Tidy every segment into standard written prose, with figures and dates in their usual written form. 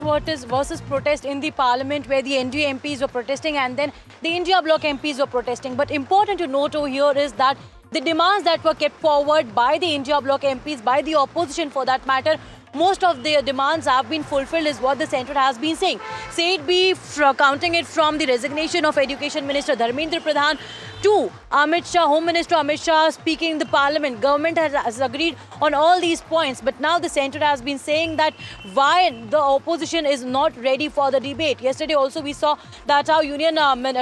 versus protest in the parliament where the NDA MPs were protesting and then the India Bloc MPs were protesting. But important to note over here is that the demands that were kept forward by the India Bloc MPs, by the opposition for that matter, most of their demands have been fulfilled is what the centre has been saying. Say it be counting it from the resignation of Education Minister Dharmendra Pradhan to Amit Shah, Home Minister Amit Shah speaking in the parliament. Government has agreed on all these points, but now the centre has been saying that why the opposition is not ready for the debate. Yesterday also we saw that our Union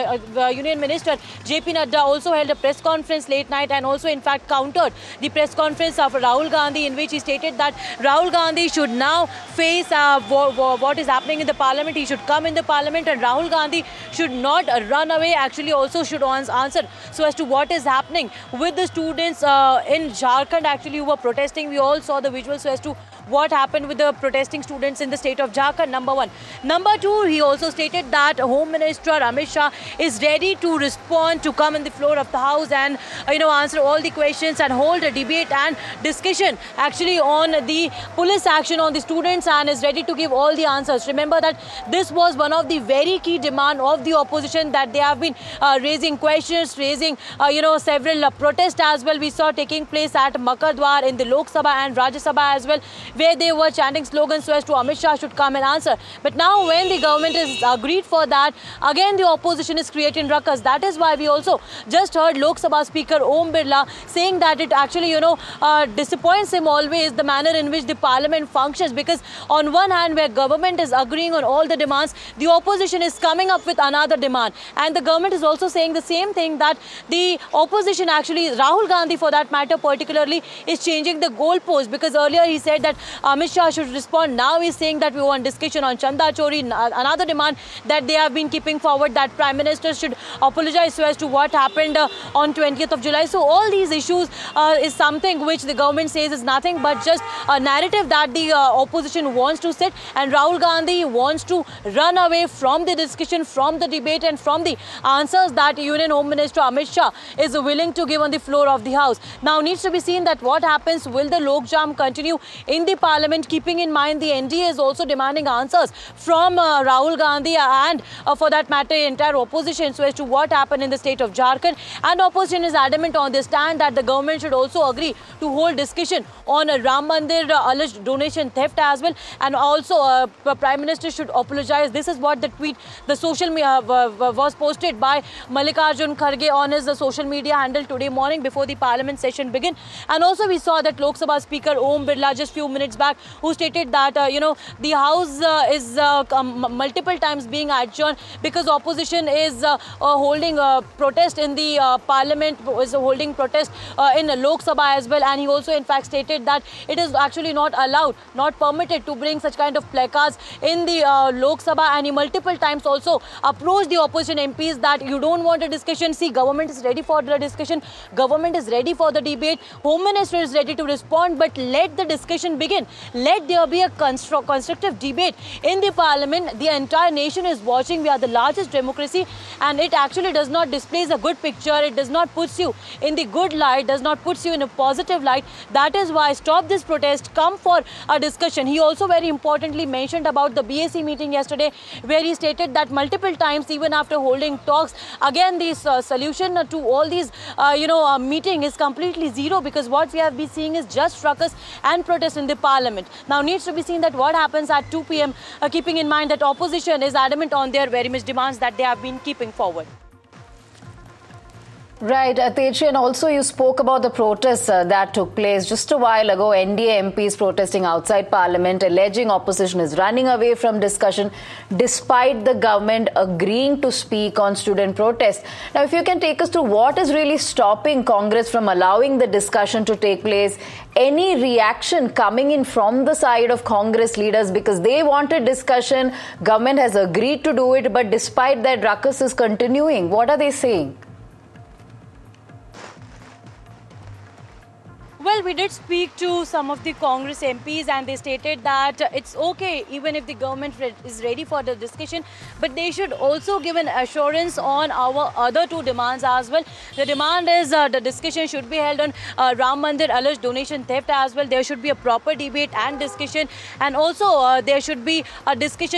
Minister JP Nadda also held a press conference late night and also in fact countered the press conference of Rahul Gandhi, in which he stated that Rahul Gandhi should now face what is happening in the parliament. He should come in the parliament and Rahul Gandhi should not run away, actually also should answer so as to what is happening with the students in Jharkhand actually who were protesting. We all saw the visuals so as to what happened with the protesting students in the state of Jharkhand, number one. Number two, he also stated that Home Minister Amit Shah is ready to respond, to come in the floor of the house and answer all the questions and hold a debate and discussion actually on the police action on the students and is ready to give all the answers. Remember that this was one of the very key demand of the opposition, that they have been raising questions, raising several protests as well. We saw taking place at Makardwar in the Lok Sabha and Rajya Sabha as well, where they were chanting slogans so as to Amit Shah should come and answer. But now when the government is agreed for that, again the opposition is creating ruckus. That is why we also just heard Lok Sabha Speaker Om Birla saying that it actually disappoints him always the manner in which the parliament functions, because on one hand where government is agreeing on all the demands, the opposition is coming up with another demand, and the government is also saying the same thing, that the opposition actually, Rahul Gandhi for that matter particularly, is changing the goalpost, because earlier he said that Amit Shah should respond. Now he's saying that we want discussion on Chanda Chori, another demand that they have been keeping forward, that Prime Minister should apologize so as to what happened on 20th of July. So all these issues is something which the government says is nothing but just a narrative that the opposition wants to set, and Rahul Gandhi wants to run away from the discussion, from the debate and from the answers that Union Home Minister Amit Shah is willing to give on the floor of the house. Now needs to be seen that what happens. Will the Lok Jam continue in the parliament, keeping in mind the NDA is also demanding answers from Rahul Gandhi and for that matter entire opposition so as to what happened in the state of Jharkhand, and opposition is adamant on the stand that the government should also agree to hold discussion on Ram Mandir alleged donation theft as well, and also Prime Minister should apologize. This is what the tweet, the social media was posted by Mallikarjun Kharge on his social media handle today morning before the parliament session began. And also we saw that Lok Sabha Speaker Om Birla just few minutes back who stated that the house is multiple times being adjourned because opposition is holding a protest in the parliament, is holding protest in Lok Sabha as well, and he also in fact stated that it is actually not allowed, not permitted to bring such kind of placards in the Lok Sabha, and he multiple times also approached the opposition MPs that you don't want a discussion. See, government is ready for the discussion, government is ready for the debate, Home Minister is ready to respond, but let the discussion begin. Let there be a constructive debate in the parliament. The entire nation is watching. We are the largest democracy, and it actually does not display a good picture. It does not put you in the good light, does not put you in a positive light. That is why stop this protest, come for a discussion. He also very importantly mentioned about the BAC meeting yesterday, where he stated that multiple times, even after holding talks, again this solution to all these meeting is completely zero, because what we have been seeing is just ruckus and protest in the parliament. Now needs to be seen that what happens at 2 p.m. Keeping in mind that opposition is adamant on their very much demands that they have been keeping forward. Right, Teji, and also you spoke about the protests that took place just a while ago. NDA MPs protesting outside Parliament, alleging opposition is running away from discussion despite the government agreeing to speak on student protests. Now, if you can take us through what is really stopping Congress from allowing the discussion to take place, any reaction coming in from the side of Congress leaders, because they wanted discussion, government has agreed to do it, but despite that, ruckus is continuing. What are they saying? Well, we did speak to some of the Congress MPs and they stated that it's okay even if the government is ready for the discussion, but they should also give an assurance on our other two demands as well. The demand is the discussion should be held on Ram Mandir alleged donation theft as well. There should be a proper debate and discussion, and also there should be a discussion